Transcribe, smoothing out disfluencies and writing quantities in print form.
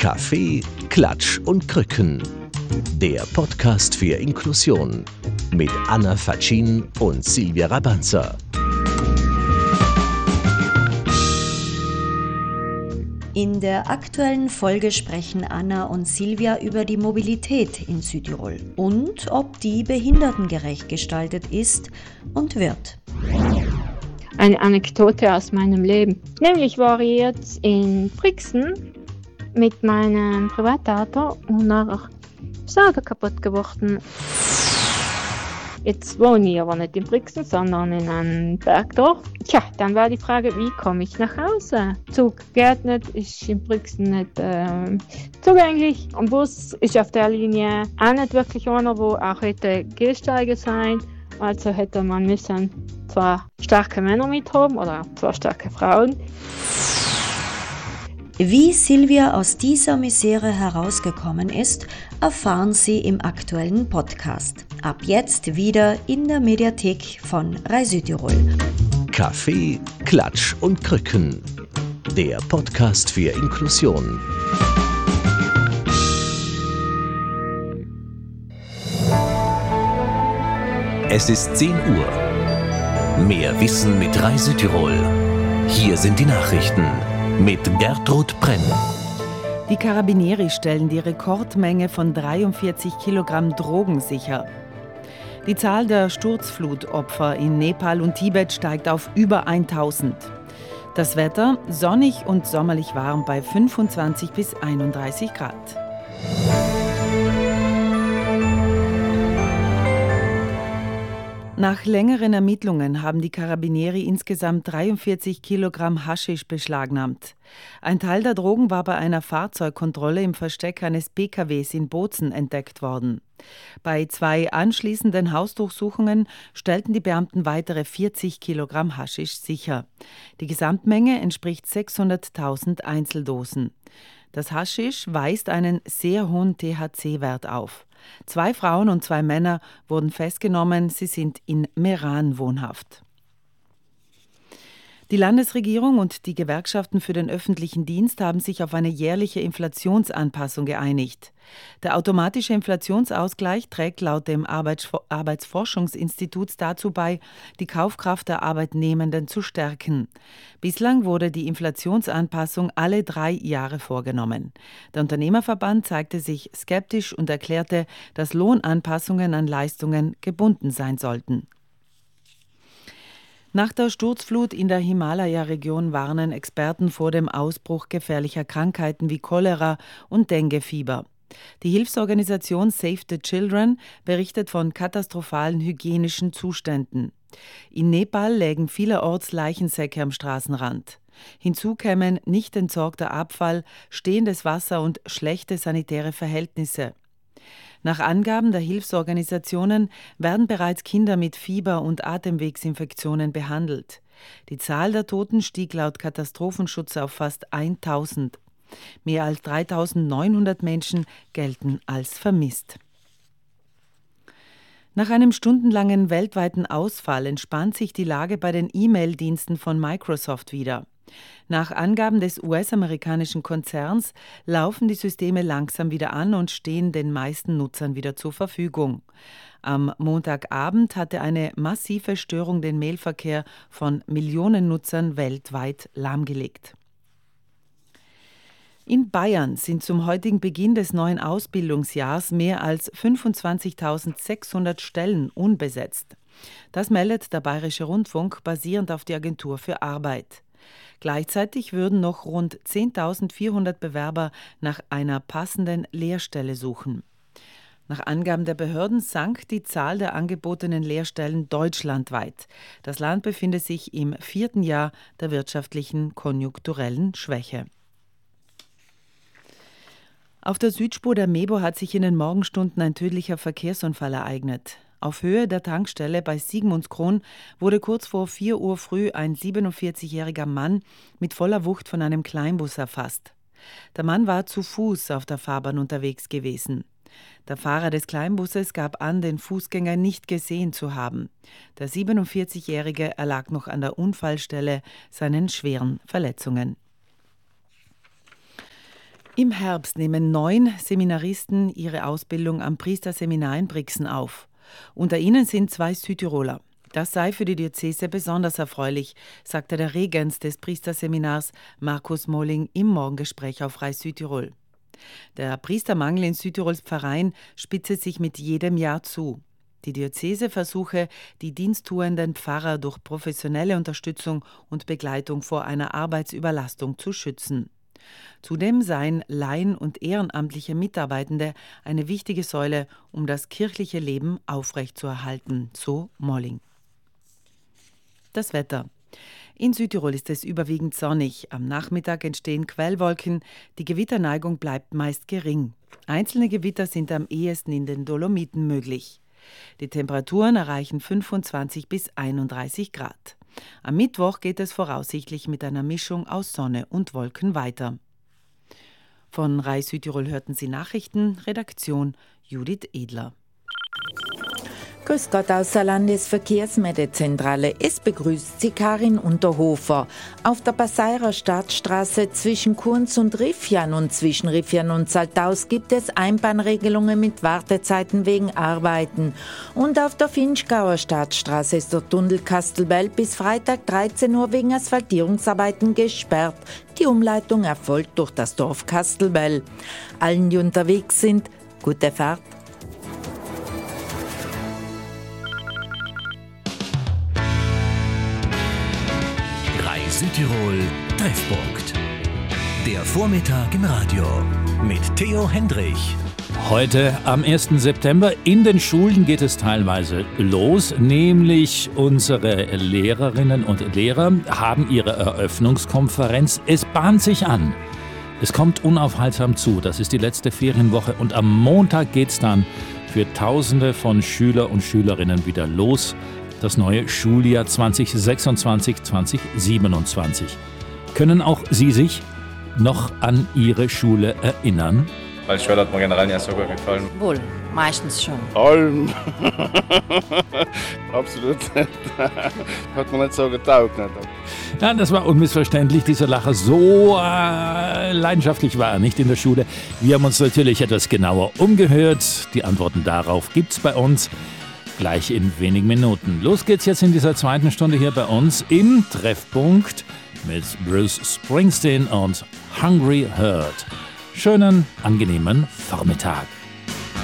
Kaffee, Klatsch und Krücken. Der Podcast für Inklusion mit Anna Faccin und Silvia Rabanza. In der aktuellen Folge sprechen Anna und Silvia über die Mobilität in Südtirol und ob die behindertengerecht gestaltet ist und wird. Eine Anekdote aus meinem Leben. Nämlich war ich jetzt in Brixen mit meinem Privatauto und nachher ist das Auto kaputt geworden. Jetzt wohne ich aber nicht in Brixen, sondern in einem Bergdorf. Tja, dann war die Frage, wie komme ich nach Hause? Zug geht nicht, ist in Brixen nicht zugänglich. Am Bus ist auf der Linie auch nicht wirklich einer, wo auch hätte Gehsteige sein. Also hätte man müssen zwar starke Männer mit haben oder zwar starke Frauen. Wie Silvia aus dieser Misere herausgekommen ist, erfahren Sie im aktuellen Podcast. Ab jetzt wieder in der Mediathek von Rai Südtirol. Kaffee, Klatsch und Krücken. Der Podcast für Inklusion. Es ist 10 Uhr. Mehr Wissen mit Rai Südtirol. Hier sind die Nachrichten mit Gertrud Brenn. Die Carabinieri stellen die Rekordmenge von 43 Kilogramm Drogen sicher. Die Zahl der Sturzflutopfer in Nepal und Tibet steigt auf über 1000. Das Wetter sonnig und sommerlich warm bei 25 bis 31 Grad. Nach längeren Ermittlungen haben die Carabinieri insgesamt 43 Kilogramm Haschisch beschlagnahmt. Ein Teil der Drogen war bei einer Fahrzeugkontrolle im Versteck eines PKWs in Bozen entdeckt worden. Bei 2 anschließenden Hausdurchsuchungen stellten die Beamten weitere 40 Kilogramm Haschisch sicher. Die Gesamtmenge entspricht 600.000 Einzeldosen. Das Haschisch weist einen sehr hohen THC-Wert auf. 2 Frauen und 2 Männer wurden festgenommen, sie sind in Meran wohnhaft. Die Landesregierung und die Gewerkschaften für den öffentlichen Dienst haben sich auf eine jährliche Inflationsanpassung geeinigt. Der automatische Inflationsausgleich trägt laut dem Arbeitsforschungsinstitut dazu bei, die Kaufkraft der Arbeitnehmenden zu stärken. Bislang wurde die Inflationsanpassung alle 3 Jahre vorgenommen. Der Unternehmerverband zeigte sich skeptisch und erklärte, dass Lohnanpassungen an Leistungen gebunden sein sollten. Nach der Sturzflut in der Himalaya-Region warnen Experten vor dem Ausbruch gefährlicher Krankheiten wie Cholera und Denguefieber. Die Hilfsorganisation Save the Children berichtet von katastrophalen hygienischen Zuständen. In Nepal lägen vielerorts Leichensäcke am Straßenrand. Hinzu kämen nicht entsorgter Abfall, stehendes Wasser und schlechte sanitäre Verhältnisse. Nach Angaben der Hilfsorganisationen werden bereits Kinder mit Fieber und Atemwegsinfektionen behandelt. Die Zahl der Toten stieg laut Katastrophenschutz auf fast 1000. Mehr als 3.900 Menschen gelten als vermisst. Nach einem stundenlangen weltweiten Ausfall entspannt sich die Lage bei den E-Mail-Diensten von Microsoft wieder. Nach Angaben des US-amerikanischen Konzerns laufen die Systeme langsam wieder an und stehen den meisten Nutzern wieder zur Verfügung. Am Montagabend hatte eine massive Störung den Mailverkehr von Millionen Nutzern weltweit lahmgelegt. In Bayern sind zum heutigen Beginn des neuen Ausbildungsjahrs mehr als 25.600 Stellen unbesetzt. Das meldet der Bayerische Rundfunk basierend auf die Agentur für Arbeit. Gleichzeitig würden noch rund 10.400 Bewerber nach einer passenden Lehrstelle suchen. Nach Angaben der Behörden sank die Zahl der angebotenen Lehrstellen deutschlandweit. Das Land befindet sich im 4. Jahr der wirtschaftlichen konjunkturellen Schwäche. Auf der Südspur der Mebo hat sich in den Morgenstunden ein tödlicher Verkehrsunfall ereignet. Auf Höhe der Tankstelle bei Sigmundskron wurde kurz vor 4 Uhr früh ein 47-jähriger Mann mit voller Wucht von einem Kleinbus erfasst. Der Mann war zu Fuß auf der Fahrbahn unterwegs gewesen. Der Fahrer des Kleinbusses gab an, den Fußgänger nicht gesehen zu haben. Der 47-Jährige erlag noch an der Unfallstelle seinen schweren Verletzungen. Im Herbst nehmen 9 Seminaristen ihre Ausbildung am Priesterseminar in Brixen auf. Unter ihnen sind 2 Südtiroler. Das sei für die Diözese besonders erfreulich, sagte der Regens des Priesterseminars Markus Molling im Morgengespräch auf Rai Südtirol. Der Priestermangel in Südtirols Pfarreien spitze sich mit jedem Jahr zu. Die Diözese versuche, die diensttuenden Pfarrer durch professionelle Unterstützung und Begleitung vor einer Arbeitsüberlastung zu schützen. Zudem seien Laien und ehrenamtliche Mitarbeitende eine wichtige Säule, um das kirchliche Leben aufrechtzuerhalten, so Molling. Das Wetter. In Südtirol ist es überwiegend sonnig. Am Nachmittag entstehen Quellwolken. Die Gewitterneigung bleibt meist gering. Einzelne Gewitter sind am ehesten in den Dolomiten möglich. Die Temperaturen erreichen 25 bis 31 Grad. Am Mittwoch geht es voraussichtlich mit einer Mischung aus Sonne und Wolken weiter. Von Rai Südtirol hörten Sie Nachrichten, Redaktion Judith Edler. Grüß Gott aus der Landesverkehrsmeldezentrale. Es begrüßt Sie Karin Unterhofer. Auf der Passeirer Stadtstraße zwischen Kunz und Riffian und zwischen Riffian und Saltaus gibt es Einbahnregelungen mit Wartezeiten wegen Arbeiten. Und auf der Finchgauer Stadtstraße ist der Tunnel Kastelbell bis Freitag 13 Uhr wegen Asphaltierungsarbeiten gesperrt. Die Umleitung erfolgt durch das Dorf Kastelbell. Allen, die unterwegs sind, gute Fahrt. Südtirol Treffpunkt. Der Vormittag im Radio mit Theo Hendrich. Heute am 1. September in den Schulen geht es teilweise los, nämlich unsere Lehrerinnen und Lehrer haben ihre Eröffnungskonferenz. Es bahnt sich an. Es kommt unaufhaltsam zu. Das ist die letzte Ferienwoche und am Montag geht es dann für Tausende von Schüler und Schülerinnen wieder los. Das neue Schuljahr 2026-2027. Können auch Sie sich noch an Ihre Schule erinnern? Weil die Schule hat mir generell nicht so gut gefallen. Wohl, meistens schon. Allem. Absolut nicht. Hat mir nicht so getaugt. Ja, das war unmissverständlich. Dieser Lacher, so leidenschaftlich war er nicht in der Schule. Wir haben uns natürlich etwas genauer umgehört. Die Antworten darauf gibt's bei uns gleich in wenigen Minuten. Los geht's jetzt in dieser zweiten Stunde hier bei uns im Treffpunkt mit Bruce Springsteen und Hungry Heart. Schönen, angenehmen Vormittag.